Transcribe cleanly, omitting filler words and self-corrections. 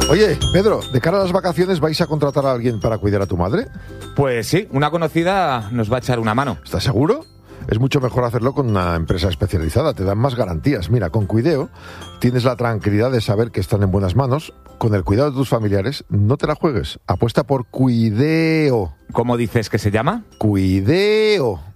Oye, Pedro, de cara a las vacaciones, ¿vais a contratar a alguien para cuidar a tu madre? Pues sí, una conocida nos va a echar una mano. ¿Estás seguro? Es mucho mejor hacerlo con una empresa especializada, te dan más garantías. Mira, con Cuideo tienes la tranquilidad de saber que están en buenas manos. Con el cuidado de tus familiares, no te la juegues. Apuesta por Cuideo. ¿Cómo dices que se llama? Cuideo.